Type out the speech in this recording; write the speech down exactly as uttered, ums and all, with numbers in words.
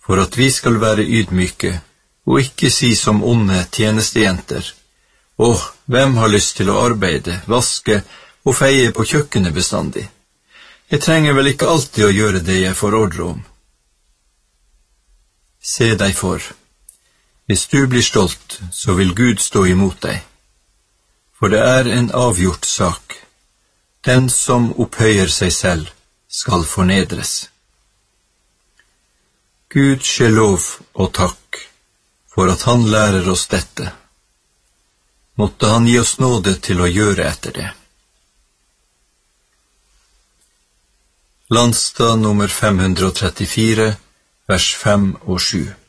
for at vi skal være ydmyke, og ikke si som onde tjenestejenter: «Åh, hvem har lyst til å arbeide, vaske og feie på kjøkkenet bestandig? Jeg trenger vel ikke alltid å gjøre det jeg får ordre om.» Se deg for. Hvis du blir stolt, så vil Gud stå imot deg. For det er en avgjort sak. Den som opphøyer seg selv, skal fornedres. Gud skje lov og takk, for at han lærer oss dette. Måtte han gi oss nåde til å gjøre etter det. Landstad nummer fem hundre og trettifire, vers fem og sju.